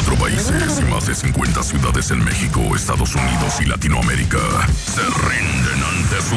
24 países y más de 50 ciudades en México, Estados Unidos y Latinoamérica se rinden ante su